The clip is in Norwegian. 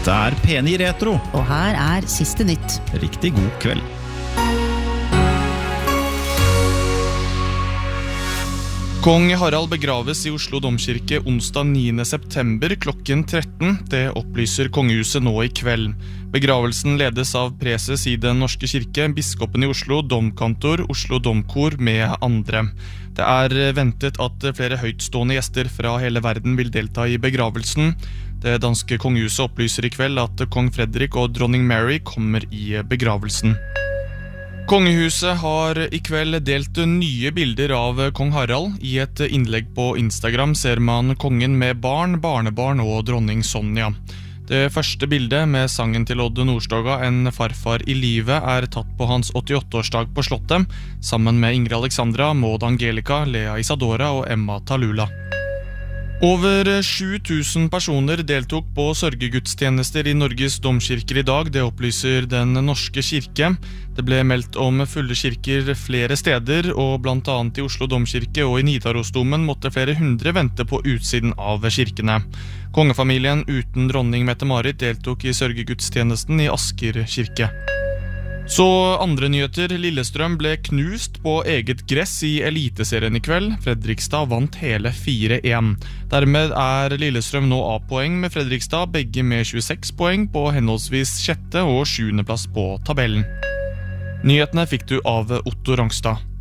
Dette P9 Retro. Og her siste nytt. Riktig god kveld. Kong Harald begraves I Oslo Domkirke onsdag 9. september klokken 13. Det opplyser kongehuset nå I kveld. Begravelsen ledes av preses I Den Norske Kirke, biskopen I Oslo, domkantor, Oslo Domkor med andre. Det ventet at flere høytstående gjester fra hele verden vil delta I begravelsen. Det danske kongehuset opplyser I kveld at kong Fredrik og dronning Mary kommer I begravelsen. Kongehuset har I kveld delt nye bilder av kong Harald. I et innlegg på Instagram ser man kongen med barn, barnebarn og dronning Sonja. Det første bildet med sangen til Odd Nordstoga, en farfar I livet, tatt på hans 88-årsdag på Slottet, sammen med Ingrid Alexandra, Maud Angelica, Lea Isadora og Emma Talula. Over 7000 personer deltok på sørgegudstjenester I Norges domkirker I dag, det opplyser Den Norske Kirke. Det ble meldt om fulle kirker flere steder, og blant annet I Oslo Domkirke og I Nidarosdomen måtte flere hundre vente på utsiden av kirkene. Kongefamilien uten dronning Mette-Marit deltok I sørgegudstjenesten I Asker kirke. Så andre nyheter, Lillestrøm ble knust på eget gress I eliteserien I kveld. Fredrikstad vant hele 4-1. Dermed Lillestrøm nå A-poeng med Fredrikstad, begge med 26 poeng på henholdsvis 6. og 7. plass på tabellen. Nyhetene fikk du av Otto Rangstad.